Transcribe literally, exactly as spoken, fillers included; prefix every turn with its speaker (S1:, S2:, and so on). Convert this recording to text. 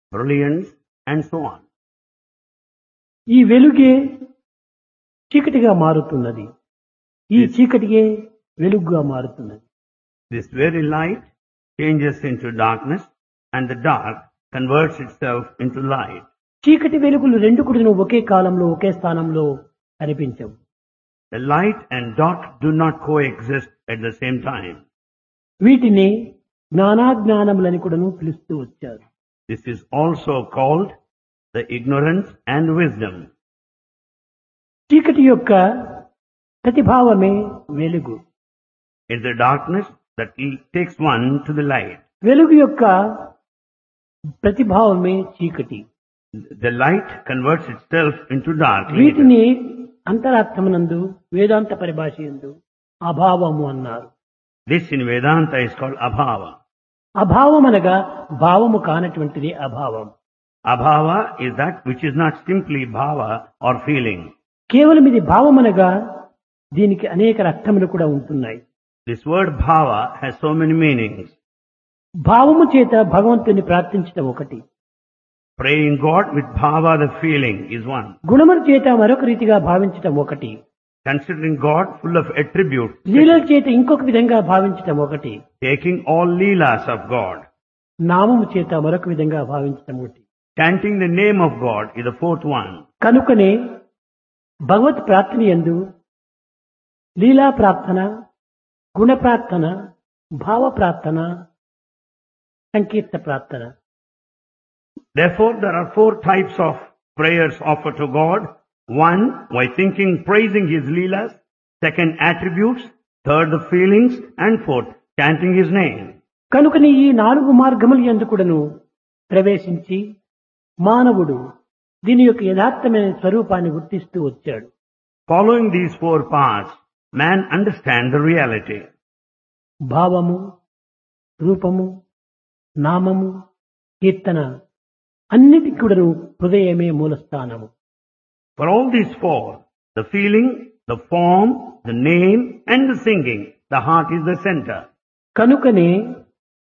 S1: brilliance, and so on.
S2: ఈ వెలుగే చీకటిగా మారుతున్నది. ఈ చీకటియే వెలుగుగా మారుతున్నది.
S1: This very light changes into darkness, and the dark converts itself into light.
S2: చీకటి వెలుగులు రెండు కూడా ఒకే కాలంలో ఒకే స్థానంలో కనిపించవు.
S1: The light and dark do not coexist at the same time.
S2: వీటిని జ్ఞానాజ్ఞానములని కూడాను పిలుస్తూ వచ్చారు.
S1: This is also called the ignorance and wisdom.
S2: చీకటి యొక్క ప్రతిభావమే వెలుగు.
S1: It's the darkness that takes one to the light.
S2: వెలుగు యొక్క ప్రతిభావమే చీకటి.
S1: The light converts itself into dark.
S2: వీటిని అంతరార్థమునందు వేదాంత పరిభాష యందు అభావము అన్నారు.
S1: This in Vedanta is called abhava.
S2: అభావం అనగా భావము కానటువంటిది అభావం.
S1: Abhava is that which is not simply bhava or feeling.
S2: కేవలం ఇది భావం అనగా దీనికి అనేక అర్థములు కూడా ఉంటున్నాయి.
S1: This word bhava has so many meanings.
S2: భావము చేత భగవంతుని ప్రార్థించడం ఒకటి.
S1: Praying God with bhava, the feeling, is one.
S2: గుణముల చేత మరొక రీతిగా భావించడం ఒకటి.
S1: Considering God full of attributes.
S2: లీలల చేత ఇంకొక విధంగా భావించడం ఒకటి.
S1: Taking all leelas of God.
S2: నామము చేత మరొక విధంగా భావించడం ఒకటి.
S1: Chanting the name of God is the fourth one.
S2: కనుకనే భగవత్ ప్రార్థన యందు లీలా ప్రార్థన, గుణ ప్రార్థన, భావ ప్రార్థన, సంకీర్త ప్రార్థన.
S1: Therefore, there are four types of prayers offered to God. One, by thinking, praising His leelas. Second, attributes. Third, the feelings. And fourth, chanting His name.
S2: కనుకని ఈ నాలుగు మార్గముల యందు కూడాను ప్రవేశించి మానవుడు దీని యొక్క యథార్థమైన స్వరూపాన్ని గుర్తిస్తూ వచ్చాడు.
S1: Following these four paths, man understands the reality.
S2: భావము, రూపము, నామము, కీర్తన అన్నిటికీ కూడాను హృదయమే మూలస్థానము.
S1: For all these four, the feeling, the form, the name, and the singing, the heart is the center.
S2: కనుకనే